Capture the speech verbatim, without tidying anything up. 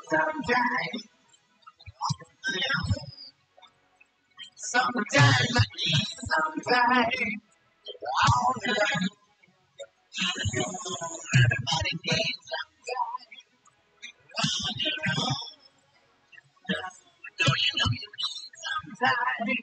Sometimes, sometimes I need sometimes. All the time, everybody needs sometimes. On your own, do you know you need sometimes?